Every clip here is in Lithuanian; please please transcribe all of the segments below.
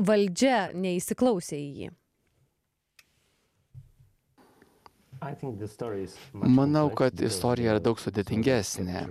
valdžia neįsiklausė į jį? Manau, kad istorija yra daug sudėtingesnė.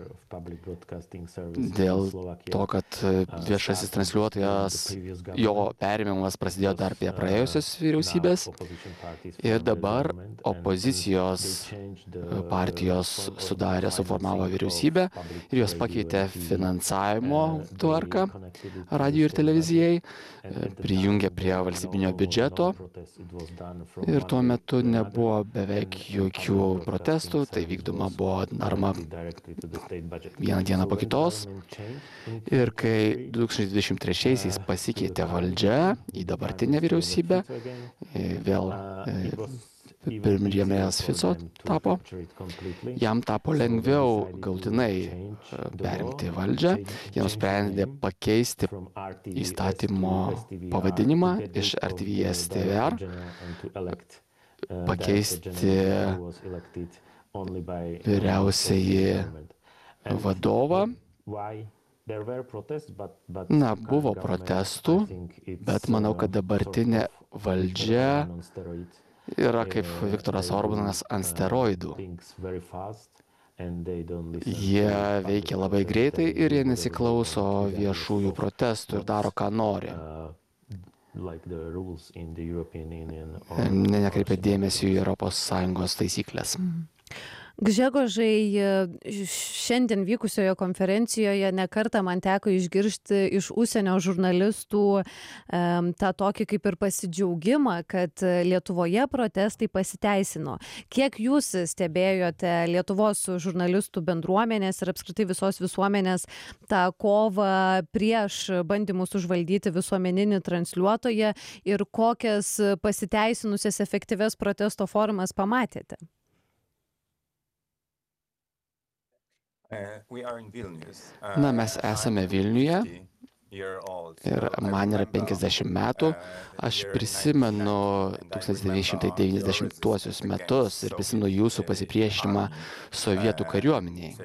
Dėl to, kad viešasis transliuotojas, jo perėmimas prasidėjo dar prie praėjusios vyriausybės ir dabar opozicijos partijos suformavo vyriausybę ir jos pakeitė finansavimo tvarką radijui ir televizijai, prijungė prie valstybinio biudžeto ir tuo metu nebuvo beveik jokių protestų, tai vykdoma buvo daroma vieną dieną po kitos. Ir kai 2023-aisiais pasikeitė valdžia į dabartinę vyriausybę, vėl premjeras Fico tapo, jam tapo lengviau galutinai perimti valdžią. Jie nusprendė pakeisti įstatymo pavadinimą iš RTVS TVR, pakeisti vyriausiąjį vadovą. Buvo protestų, bet manau, kad dabartinė valdžia yra kaip Viktoras Orbanas ant steroidų. Jie veikia labai greitai ir jie nesiklauso viešųjų protestų ir daro, ką nori. Nekreipia dėmesio į ES taisyklės. Gžegožai, šiandien vykusioje konferencijoje nekartą man teko išgirsti iš užsienio žurnalistų tą tokį kaip ir pasidžiaugimą, kad Lietuvoje protestai pasiteisino. Kiek jūs stebėjote Lietuvos žurnalistų bendruomenės ir apskritai visos visuomenės tą kovą prieš bandymus užvaldyti visuomeninį transliuotoją ir kokias pasiteisinusias efektyvias protesto formas pamatėte? Mes esame Vilniuje ir man yra 50 metų. Aš prisimenu 1990 metus ir prisimenu jūsų pasipriešinimą sovietų kariuomeniai,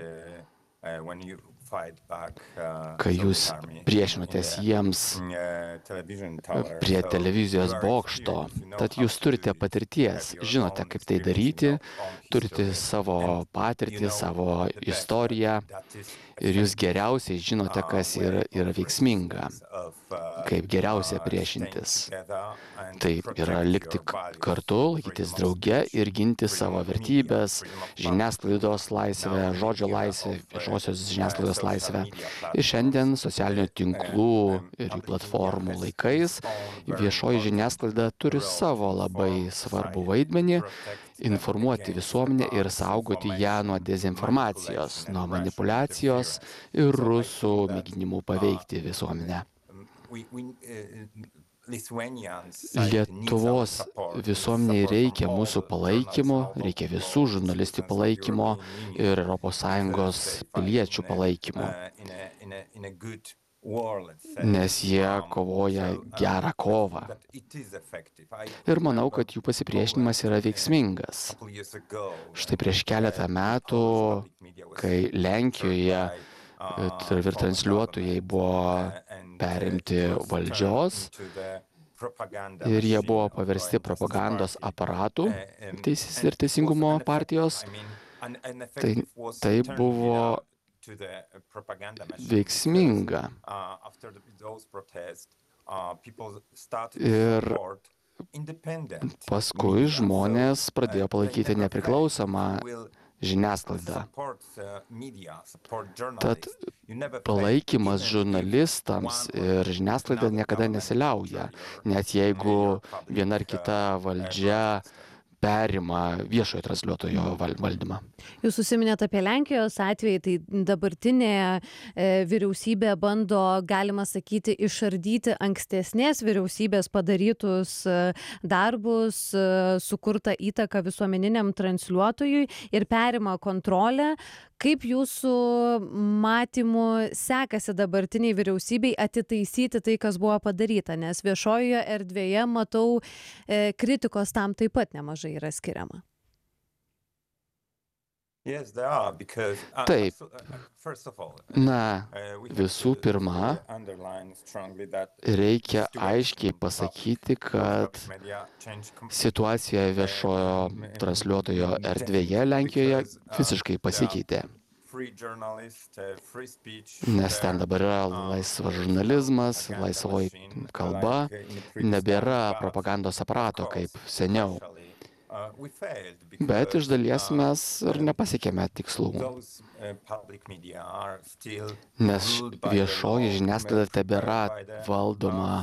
kai jūs priešinotės jiems prie televizijos bokšto. Tad jūs turite patirties, žinote, kaip tai daryti, turite savo patirtį, savo istoriją ir jūs geriausiai žinote, kas yra veiksminga, kaip geriausia priešintis. Tai yra likti kartu, laikytis drauge ir ginti savo vertybės, žiniasklaidos laisvę, žodžio laisvę, viešosios žiniasklaidos laisvę. Ir šiandien socialinių tinklų ir jų platformų laikais viešoji žiniasklaida turi savo labai svarbų vaidmenį informuoti visuomenę ir saugoti ją nuo dezinformacijos, nuo manipulacijos ir rusų mėginimų paveikti visuomenę. Lietuvos visuomeniai reikia mūsų palaikymo, reikia visų žurnalistų palaikymo ir ES piliečių palaikymo, nes jie kovoja gerą kovą. Ir manau, kad jų pasipriešinimas yra veiksmingas. Štai prieš keletą metų, kai Lenkijoje transliuotojai buvo perimti valdžios ir jie buvo paversti propagandos aparatų Teisės ir teisingumo partijos, tai buvo veiksminga. Ir paskui žmonės pradėjo palaikyti nepriklausomą žiniasklaidą. Tad palaikymas žurnalistams ir žiniasklaida niekada nesiliauja, net jeigu viena ar kita valdžia perima viešojo transliuotojo valdymą. Jūs užsiminėte apie Lenkijos atvejį, tai dabartinė vyriausybė bando, galima sakyti, išardyti ankstesnės vyriausybės padarytus darbus, sukurtą įtaką visuomeniniam transliuotojui ir perima kontrolę. Kaip jūsų matymu sekasi dabartiniai vyriausybei atitaisyti tai, kas buvo padaryta, nes viešojoje erdvėje matau kritikos tam taip pat nemažai yra skiriama. Taip, na, visų pirma, reikia aiškiai pasakyti, kad situacija viešojo transliuotojo erdvėje Lenkijoje visiškai pasikeitė. Nes ten dabar yra laisvas žurnalizmas, laisvoji kalba, nebėra propagandos aparato kaip seniau. Bet iš dalies mes ir nepasiekėme tikslų. Nes viešoji žiniasklaida tebėra valdoma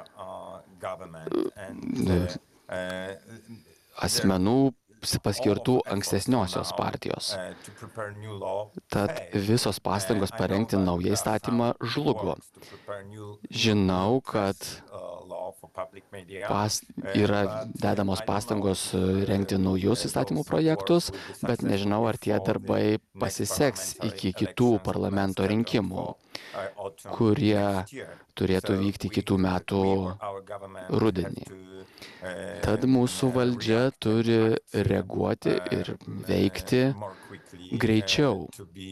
asmenų paskirtų ankstesniosios partijos. Tad visos pastangos parengti naują įstatymą žlugo. Žinau, kad yra dedamos pastangos rengti naujus įstatymų projektus, bet nežinau, ar tie darbai pasiseks iki kitų parlamento rinkimų, kurie turėtų vykti kitų metų rudenį. Tad mūsų valdžia turi reaguoti ir veikti greičiau,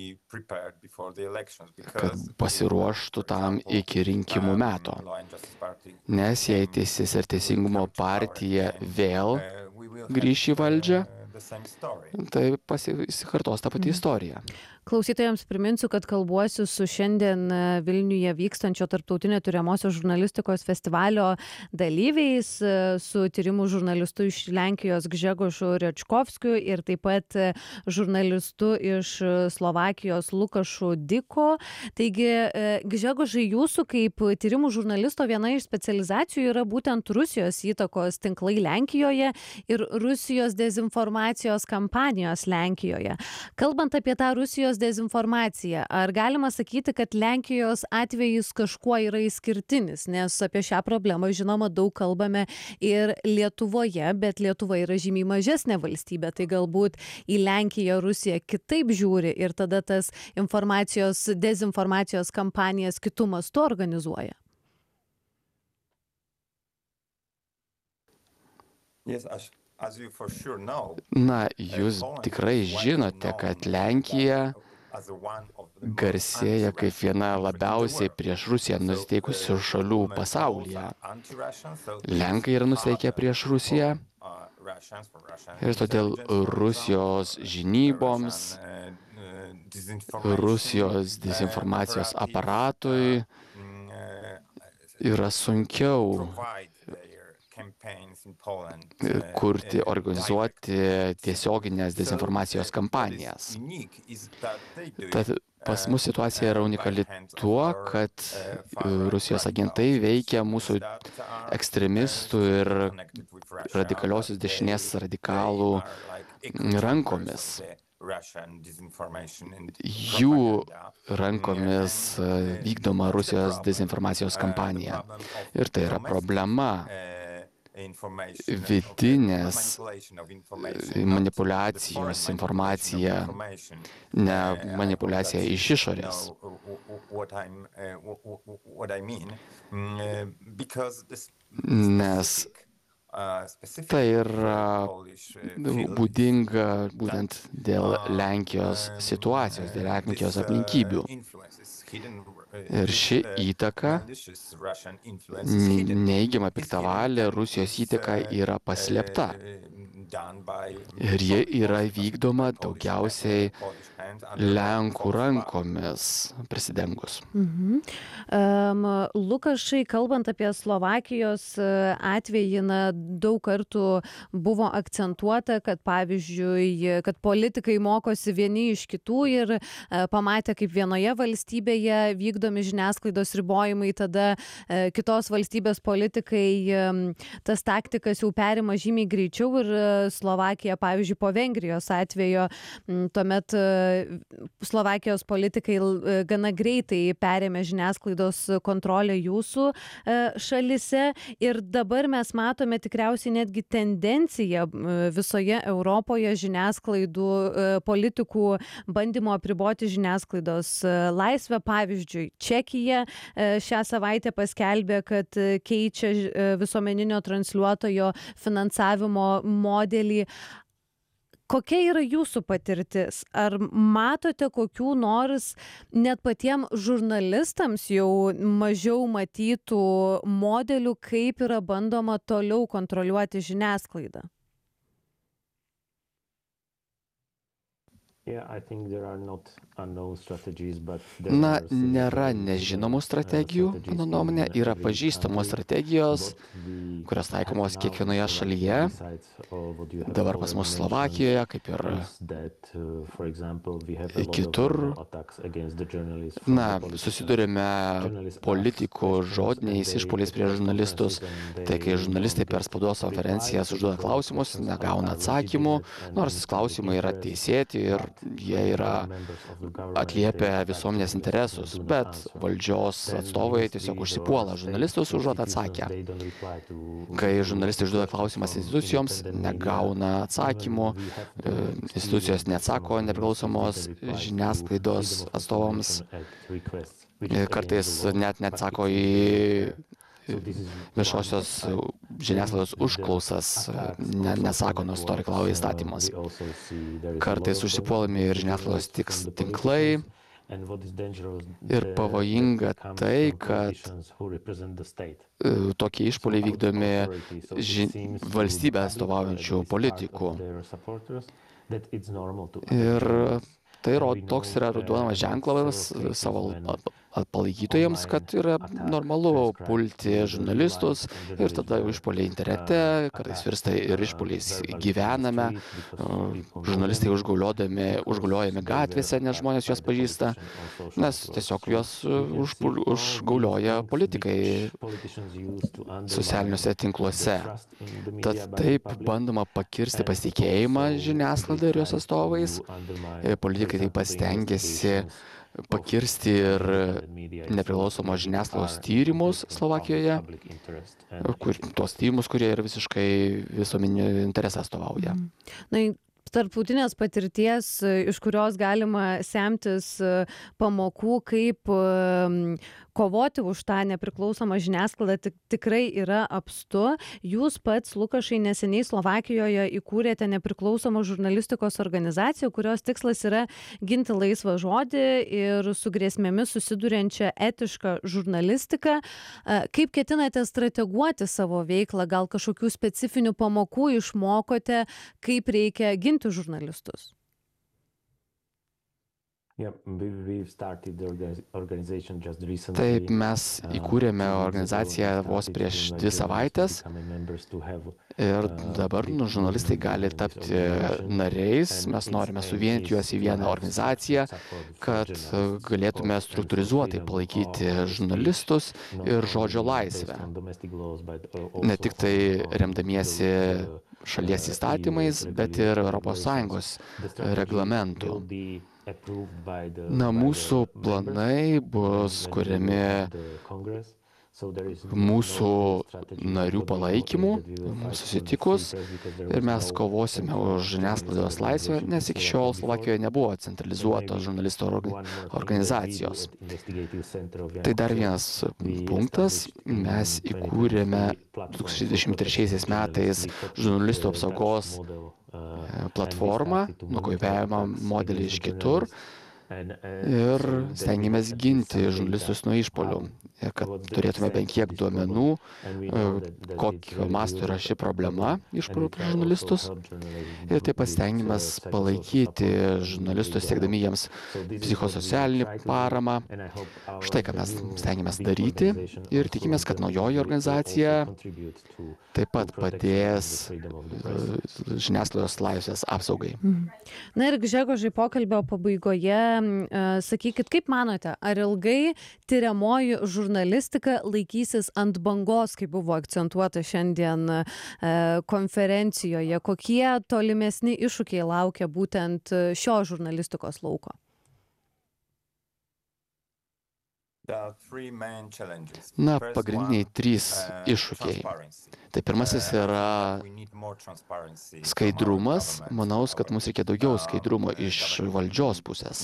kad pasiruoštų tam iki rinkimų meto. Nes jei Teisės ir Teisingumo partija vėl grįš į valdžią, tai pasikartos ta pati istorija. Klausytojams priminsiu, kad kalbuosiu su šiandien Vilniuje vykstančio tarptautinio tiriamosios žurnalistikos festivalio dalyviais, su tyrimų žurnalistu iš Lenkijos Gžegožu Rečkovskiu ir taip pat žurnalistu iš Slovakijos Lukašu Diko. Taigi, Gžegožai, jūsų kaip tyrimų žurnalisto viena iš specializacijų yra būtent Rusijos įtakos tinklai Lenkijoje ir Rusijos dezinformacijos kampanijos Lenkijoje. Kalbant apie tą Rusijos dezinformaciją, ar galima sakyti, kad Lenkijos atvejis kažkuo yra išskirtinis, nes apie šią problemą, žinoma, daug kalbame ir Lietuvoje, bet Lietuva yra žymiai mažesnė valstybė, tai galbūt į Lenkiją Rusija kitaip žiūri ir tada tas dezinformacijos kampanijas kitų mastų organizuoja? Na, jūs tikrai žinote, kad Lenkija garsėja kaip viena labiausiai prieš Rusiją nusiteikusių šalių pasaulyje. Lenkai yra nusiteikę prieš Rusiją ir todėl Rusijos žinyboms, Rusijos dezinformacijos aparatui yra sunkiau organizuoti tiesioginės dezinformacijos kampanijas. Tad pas mus situacija yra unikali tuo, kad Rusijos agentai veikia mūsų ekstremistų ir radikaliosios dešinės radikalų rankomis. Jų rankomis vykdoma Rusijos dezinformacijos kampanija. Ir tai yra problema. Vidinės manipulacijos informacija, ne manipuliacija iš išorės. Nes tai yra būdinga būtent dėl Lenkijos situacijos, dėl Lenkijos aplinkybių. Ir ši įtaka, neigiama piktavalė Rusijos įtaka yra paslėpta. Ir ji yra vykdoma daugiausiai Lenkų rankomis prisidengus. Lukašai, kalbant apie Slovakijos atvejį, daug kartų buvo akcentuota, kad pavyzdžiui, kad politikai mokosi vieni iš kitų ir pamatė, kaip vienoje valstybėje vykdomi žiniasklaidos ribojimai, tada kitos valstybės politikai tas taktikas jau perima žymiai greičiau ir Slovakija, pavyzdžiui, po Vengrijos atvejo, tuomet Slovakijos politikai gana greitai perėmė žiniasklaidos kontrolę jūsų šalise ir dabar mes matome tikriausiai netgi tendenciją visoje Europoje žiniasklaidų politikų bandymo apriboti žiniasklaidos laisvę. Pavyzdžiui, Čekija šią savaitę paskelbė, kad keičia visuomeninio transliuotojo finansavimo modelį. Kokia yra jūsų patirtis? Ar matote kokių nors net patiem žurnalistams jau mažiau matytų modelių, kaip yra bandoma toliau kontroliuoti žiniasklaidą? Na, nėra nežinomų strategijų, mano nuomonė, yra pažįstamos strategijos, kurios taikomos kiekvienoje šalyje. Dabar pas mus Slovakijoje, kaip ir kitur. Na, susidurime politikų žodiniais išpuoliais prieš žurnalistus. Tai kai žurnalistai per spaudos konferencijas užduoda klausimus, negauna atsakymų, nors klausimai yra teisėti ir jie yra atliepia visuomenės interesus, bet valdžios atstovai tiesiog užsipuola žurnalistus užuot atsakę. Kai žurnalistai užduoda klausimas institucijoms, negauna atsakymų, institucijos neatsako nepriklausomos žiniasklaidos atstovams, kartais net neatsako į viešosios žiniasklaidos užklausas, nesako, nors to reikalauja įstatymas. Kartais užsipuolami ir žiniasklaidos tinklai. Ir pavojinga tai, kad tokie išpuoliai vykdomi valstybę atstovaujančių politikų. Ir tai toks yra duodamas ženklas savo palaikytojams, kad yra normalu pulti žurnalistus ir tada išpuoliai internete, kartais virsta ir išpuoliais gyvename, žurnalistai užgauliojami gatvėse, nes žmonės juos pažįsta, nes tiesiog juos užgaulioja politikai socialiniuose tinkluose. Tad taip bandoma pakirsti pasitikėjimą žiniasklaidą ir jos atstovais. Politikai taip pat stengiasi pakirsti ir nepriklausomos žiniasklaidos tyrimus Slovakijoje, tuos tyrimus, kurie yra visiškai visuomeninį interesą atstovauja. Na, tarptautinės patirties, iš kurios galima semtis pamokų, kaip kovoti už tą nepriklausomą žiniasklaidą, tikrai yra apstu. Jūs pats, Lukašai, neseniai Slovakijoje įkūrėte nepriklausomą žurnalistikos organizaciją, kurios tikslas yra ginti laisvą žodį ir su grėsmėmis susiduriančią etišką žurnalistiką. Kaip ketinate strateguoti savo veiklą? Gal kažkokių specifinių pamokų išmokote, kaip reikia ginti žurnalistus? Taip, mes įkūrėme organizaciją vos prieš 2 savaitės ir dabar žurnalistai gali tapti nariais. Mes norime suvienyti juos į vieną organizaciją, kad galėtume struktūrizuotai palaikyti žurnalistus ir žodžio laisvę. Ne tik tai remdamiesi šalies įstatymais, bet ir ES reglamentų. Na, mūsų planai bus kuriami mūsų narių palaikymu, susitikus, ir mes kovosime už žiniasklaidos laisvę, nes iki šiol Slovakijoje nebuvo centralizuotos žurnalistų organizacijos. Tai dar vienas punktas. Mes įkūrėme 2023 metais žurnalistų apsaugos platformą, nukopiavimą modelį iš kitur ir stengiamės ginti žurnalistus nuo išpuolių, kad turėtume bent kiek duomenų, kokio masto yra ši problema išpuolių prieš žurnalistus, ir taip pat stengiamės palaikyti žurnalistus, siekdami jiems psichosocialinį paramą. Štai ką mes stengiamės daryti ir tikimės, kad naujoji organizacija taip pat padės žiniasklaidos laisvės apsaugai. Na ir Gžegožai, pokalbio pabaigoje, sakykit, kaip manote, ar ilgai tiriamoji žurnalistika laikysis ant bangos, kaip buvo akcentuota šiandien konferencijoje? Kokie tolimesni iššūkiai laukia būtent šio žurnalistikos lauko? Na, pagrindiniai 3 iššūkiai. Tai pirmasis yra skaidrumas. Manau, kad mums reikia daugiau skaidrumo iš valdžios pusės.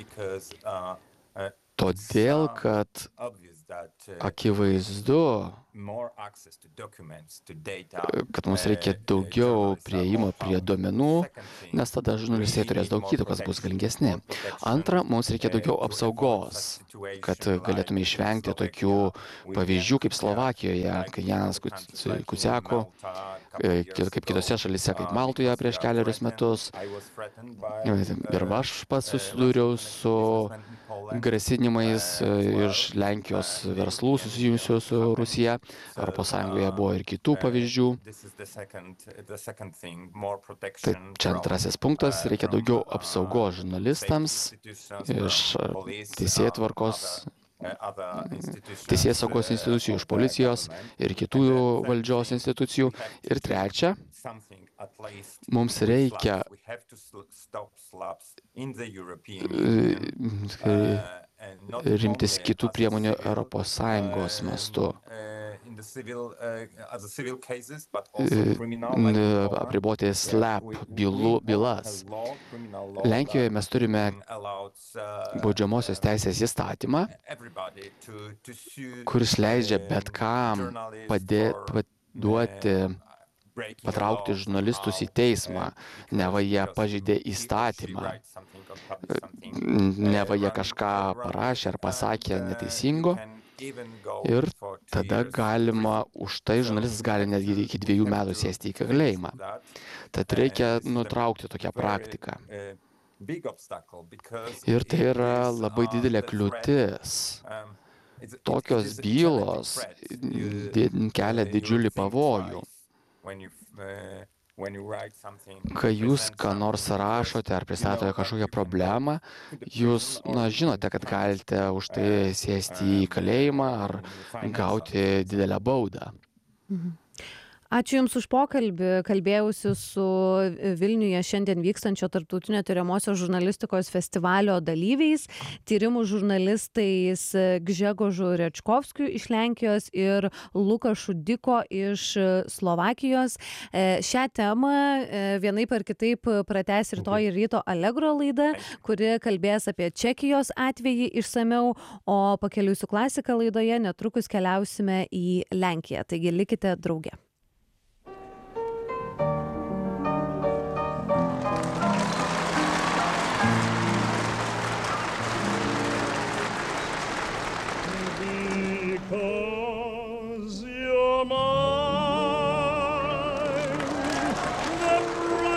Todėl, kad akivaizdu, kad mums reikia daugiau prieimo prie duomenų, nes tada žurnalistai turės daug įtakos, bus galingesni. Antra, mums reikia daugiau apsaugos, kad galėtume išvengti tokių pavyzdžių kaip Slovakijoje, kai Janas Kuciako, kaip kitose šalyse, kaip Maltoje prieš keliarius metus. Ir aš pats susidūriau su grasinimais iš Lenkijos verslų susijusių su Rusija. Europos Sąjungoje buvo ir kitų pavyzdžių. Tai čia antrasis punktas, reikia daugiau apsaugos žurnalistams iš teisėtvarkos, teisėsaugos institucijų, iš policijos ir kitų valdžios institucijų. Ir trečia, mums reikia rimtis kitų priemonių Europos Sąjungos mastu. Apriboti SLAPP bylas. Lenkijoje mes turime baudžiamosios teisės įstatymą, kuris leidžia bet kam patraukti žurnalistus į teismą, neva jie pažeidė įstatymą, neva jie kažką parašė ar pasakė neteisingo. Ir tada galima, už tai žurnalistas gali netgi iki 2 metų sėsti į kalėjimą. Tad reikia nutraukti tokią praktiką. Ir tai yra labai didelė kliūtis. Tokios bylos kelia didžiulį pavojų. Kai jūs ką nors rašote ar pristatote kažkokią problemą, jūs žinote, kad galite už tai sėsti į kalėjimą ar gauti didelę baudą. Ačiū Jums už pokalbį. Kalbėjausi su Vilniuje šiandien vykstančio tarptautinio tiriamosios žurnalistikos festivalio dalyviais, tyrimų žurnalistais Gžegožu Rečkovskiu iš Lenkijos ir Lukašu Diko iš Slovakijos. Šią temą vienaip ar kitaip pratęs rytoj ryto Allegro laida, kuri kalbės apie Čekijos atvejį išsamiau, o Pakeliui su klasika laidoje netrukus keliausime į Lenkiją. Taigi likite drauge.